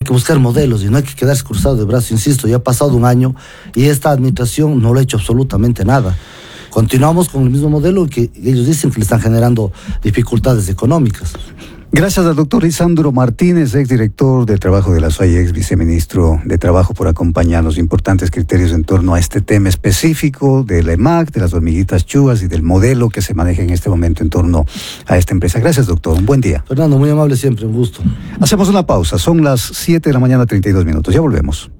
que buscar modelos y no hay que quedarse cruzado de brazos. Insisto, ya ha pasado un año y esta administración no lo ha hecho absolutamente nada. Continuamos con el mismo modelo que ellos dicen que le están generando dificultades económicas. Gracias al doctor Lisandro Martínez, exdirector de Trabajo de la SUAY, ex viceministro de Trabajo, por acompañarnos. Importantes criterios en torno a este tema específico de la EMAC, de las hormiguitas chuvas y del modelo que se maneja en este momento en torno a esta empresa. Gracias, doctor. Un buen día. Fernando, muy amable siempre, un gusto. Hacemos una pausa. Son las 7 de la mañana, 32 minutos. Ya volvemos.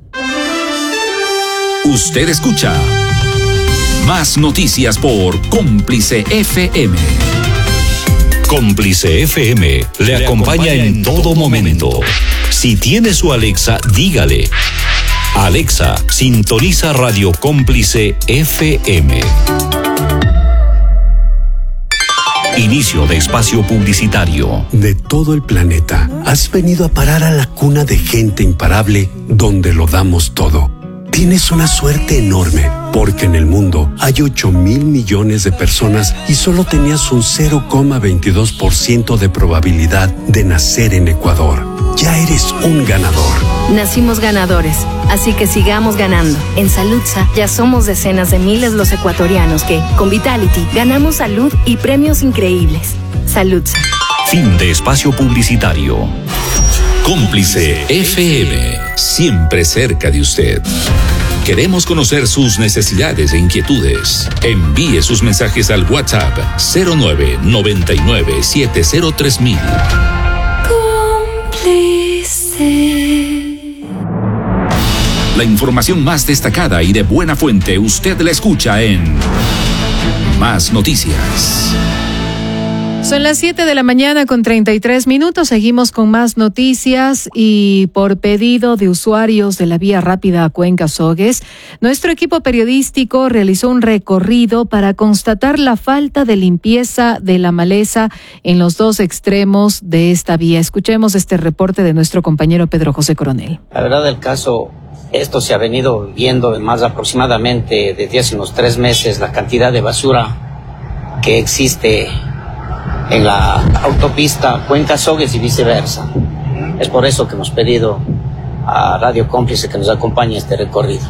Usted escucha Más Noticias por Cómplice FM. Cómplice FM le acompaña en todo momento. Si tiene su Alexa, dígale: Alexa, sintoniza Radio Cómplice FM. Inicio de espacio publicitario. De todo el planeta, has venido a parar a la cuna de gente imparable donde lo damos todo. Tienes una suerte enorme, porque en el mundo hay 8,000 millones de personas y solo tenías un 0,22% de probabilidad de nacer en Ecuador. Ya eres un ganador. Nacimos ganadores, así que sigamos ganando. En Saludsa ya somos decenas de miles los ecuatorianos que, con Vitality, ganamos salud y premios increíbles. Saludsa. Fin de espacio publicitario. Cómplice FM, siempre cerca de usted. Queremos conocer sus necesidades e inquietudes. Envíe sus mensajes al WhatsApp 0999703000. Cómplice. La información más destacada y de buena fuente usted la escucha en Más Noticias. Son las 7 de la mañana con 33 minutos. Seguimos con más noticias y por pedido de usuarios de la vía rápida a Cuenca-Sogues, nuestro equipo periodístico realizó un recorrido para constatar la falta de limpieza de la maleza en los dos extremos de esta vía. Escuchemos este reporte de nuestro compañero Pedro José Coronel. La verdad del caso, esto se ha venido viendo de más aproximadamente desde hace unos 3 meses, la cantidad de basura que existe en la autopista Cuenca-Sogues y viceversa. Es por eso que hemos pedido a Radio Cómplice que nos acompañe en este recorrido.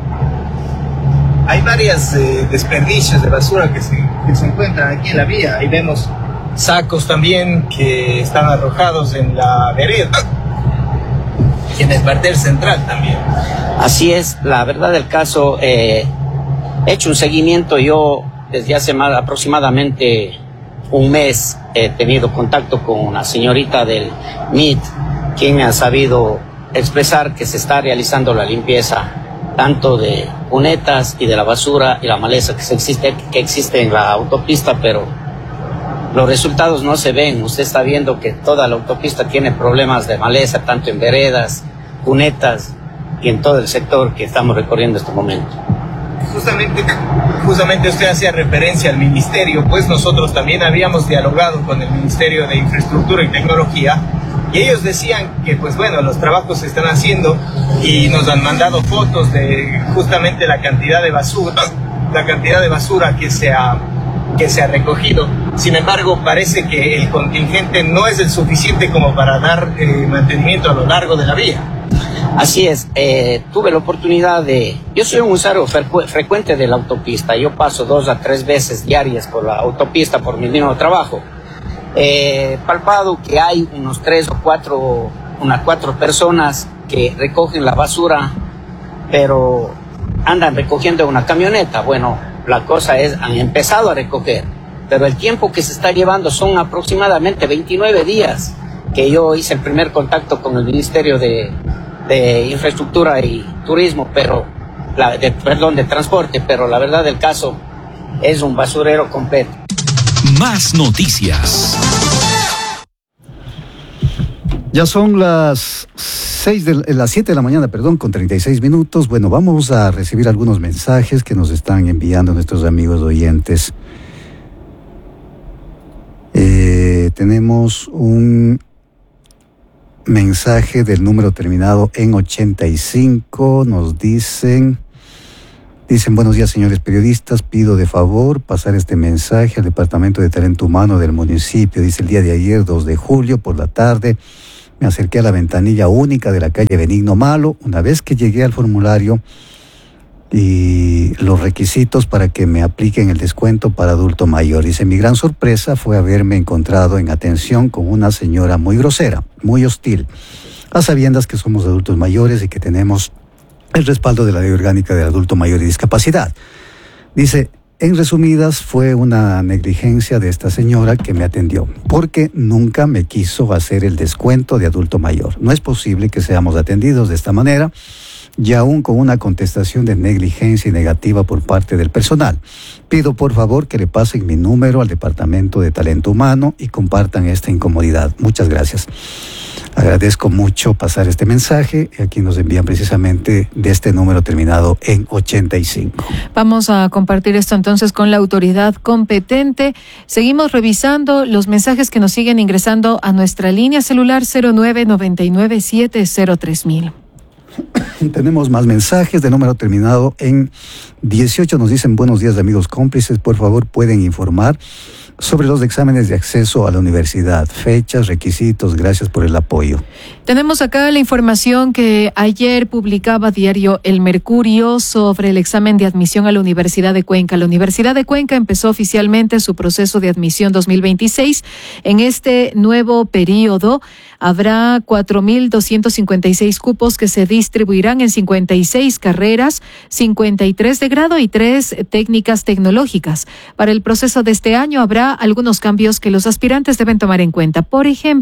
Hay varios desperdicios de basura que se encuentran aquí en la vía. Ahí vemos sacos también que están arrojados en la vereda y en el cuartel central también. Así es, la verdad del caso, he hecho un seguimiento yo desde hace aproximadamente un mes. He tenido contacto con una señorita del MIT, quien me ha sabido expresar que se está realizando la limpieza tanto de cunetas y de la basura y la maleza que existe en la autopista, pero los resultados no se ven. Usted está viendo que toda la autopista tiene problemas de maleza, tanto en veredas, cunetas y en todo el sector que estamos recorriendo en este momento. Justamente usted hacía referencia al ministerio, pues nosotros también habíamos dialogado con el Ministerio de Infraestructura y Tecnología y ellos decían que pues bueno, los trabajos se están haciendo y nos han mandado fotos de justamente la cantidad de basura que se ha recogido. Sin embargo, parece que el contingente no es el suficiente como para dar mantenimiento a lo largo de la vía. Así es, tuve la oportunidad yo soy un usuario frecuente de la autopista, yo paso 2 a 3 veces diarias por la autopista por mi mismo trabajo. Palpado que hay unos 3 o 4, unas 4 personas que recogen la basura, pero andan recogiendo una camioneta. Bueno, la cosa es, han empezado a recoger, pero el tiempo que se está llevando son aproximadamente 29 días que yo hice el primer contacto con el Ministerio de Infraestructura y Turismo, de Transporte, pero la verdad del caso es un basurero completo. Más noticias. Ya son las 7 de la mañana, con 36 minutos. Bueno, vamos a recibir algunos mensajes que nos están enviando nuestros amigos oyentes. Tenemos un mensaje del número terminado en 85. Nos dicen, buenos días señores periodistas, pido de favor pasar este mensaje al Departamento de Talento Humano del municipio. Dice, el día de ayer, 2 de julio, por la tarde, Me acerqué a la ventanilla única de la calle Benigno Malo. Una vez que llegué al formulario y los requisitos para que me apliquen el descuento para adulto mayor. Dice, mi gran sorpresa fue haberme encontrado en atención con una señora muy grosera, muy hostil, a sabiendas que somos adultos mayores y que tenemos el respaldo de la Ley Orgánica del Adulto Mayor y Discapacidad. Dice, en resumidas, fue una negligencia de esta señora que me atendió, porque nunca me quiso hacer el descuento de adulto mayor. No es posible que seamos atendidos de esta manera, y aún con una contestación de negligencia y negativa por parte del personal. Pido por favor que le pasen mi número al Departamento de Talento Humano y compartan esta incomodidad. Muchas gracias. Agradezco mucho pasar este mensaje. Aquí nos envían precisamente de este número terminado en 85. Vamos a compartir esto entonces con la autoridad competente. Seguimos revisando los mensajes que nos siguen ingresando a nuestra línea celular 0999703000. Tenemos más mensajes de número terminado en 18. Nos dicen, buenos días amigos cómplices, por favor pueden informar sobre los exámenes de acceso a la universidad, fechas, requisitos, gracias por el apoyo. Tenemos acá la información que ayer publicaba diario El Mercurio sobre el examen de admisión a la Universidad de Cuenca. La Universidad de Cuenca empezó oficialmente su proceso de admisión 2026. En este nuevo periodo habrá 4.256 cupos que se distribuirán en 56 carreras, 53 de grado y 3 técnicas tecnológicas. Para el proceso de este año habrá algunos cambios que los aspirantes deben tomar en cuenta. Por ejemplo,